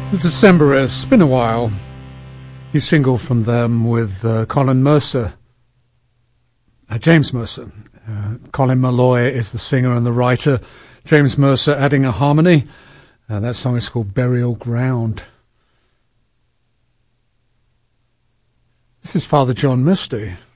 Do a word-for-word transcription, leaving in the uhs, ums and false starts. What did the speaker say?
The Decemberists, it's been a while. New single from them with uh, Colin Mercer, uh, James Mercer. Uh, Colin Malloy is the singer and the writer. James Mercer adding a harmony. Uh, that song is called Burial Ground. This is Father John Misty.